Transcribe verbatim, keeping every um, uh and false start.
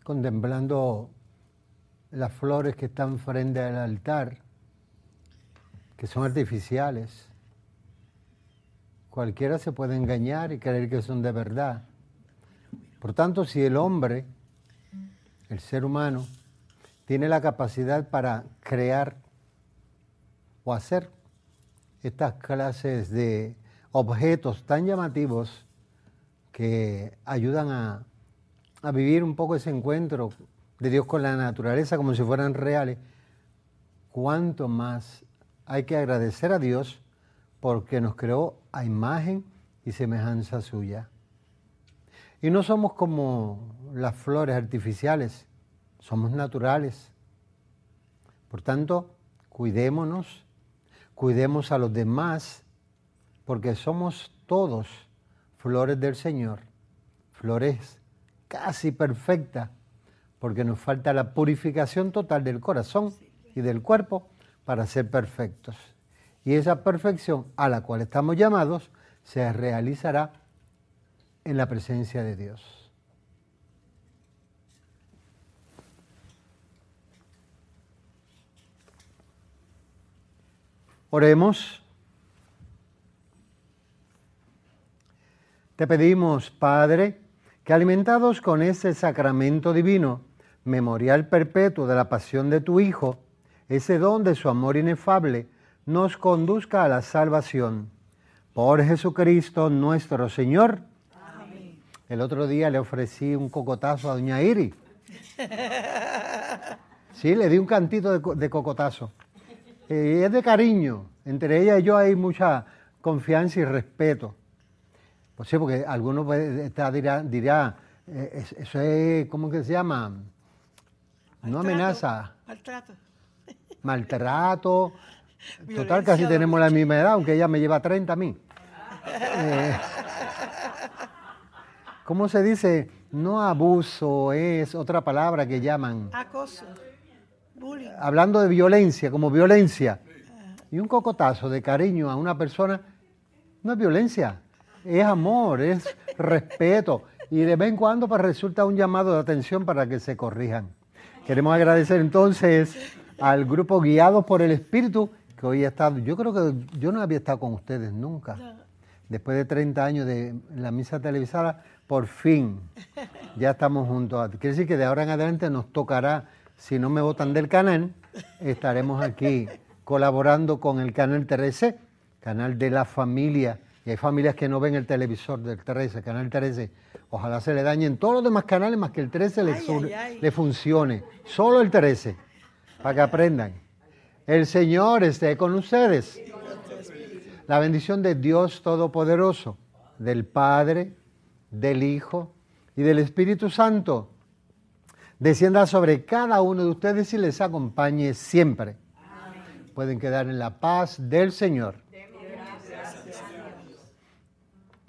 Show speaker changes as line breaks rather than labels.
contemplando las flores que están frente al altar, que son artificiales. Cualquiera se puede engañar y creer que son de verdad. Por tanto, si el hombre, el ser humano, tiene la capacidad para crear o hacer estas clases de objetos tan llamativos que ayudan a, a vivir un poco ese encuentro de Dios con la naturaleza como si fueran reales, cuánto más hay que agradecer a Dios porque nos creó a imagen y semejanza suya. Y no somos como las flores artificiales, somos naturales. Por tanto, cuidémonos, cuidemos a los demás, porque somos todos flores del Señor, flores casi perfectas, porque nos falta la purificación total del corazón y del cuerpo para ser perfectos. Y esa perfección a la cual estamos llamados se realizará en la presencia de Dios. Oremos. Te pedimos, Padre, que alimentados con este sacramento divino, memorial perpetuo de la pasión de tu Hijo, ese don de su amor inefable, nos conduzca a la salvación. Por Jesucristo nuestro Señor. Amén. El otro día le ofrecí un cocotazo a doña Iri. Sí, le di un cantito de, de cocotazo. Eh, es de cariño. Entre ella y yo hay mucha confianza y respeto. Pues sí, porque algunos puede estar, dirá, dirá eh, eso es, ¿cómo que se llama? Maltrato, no amenaza.
Maltrato.
Maltrato. Total, casi tenemos la misma edad, aunque ella me lleva treinta a mí. Eh, ¿Cómo se dice? No abuso, es otra palabra que llaman.
Acoso. Bullying.
Hablando de violencia, como violencia. Y un cocotazo de cariño a una persona no es violencia, es amor, es respeto. Y de vez en cuando pues, resulta un llamado de atención para que se corrijan. Queremos agradecer entonces al grupo Guiados por el Espíritu, que hoy ha estado, yo creo que yo no había estado con ustedes nunca. No. Después de treinta años de la misa televisada, por fin ya estamos juntos. Quiere decir que de ahora en adelante nos tocará, si no me botan del canal, estaremos aquí colaborando con el canal trece, canal de la familia. Y hay familias que no ven el televisor del trece, canal trece. Ojalá se le dañen todos los demás canales más que el trece le, ay, ay, ay. le funcione. Solo el trece, para que aprendan. El Señor esté con ustedes. La bendición de Dios Todopoderoso, del Padre, del Hijo y del Espíritu Santo, descienda sobre cada uno de ustedes y les acompañe siempre. Amén. Pueden quedar en la paz del Señor.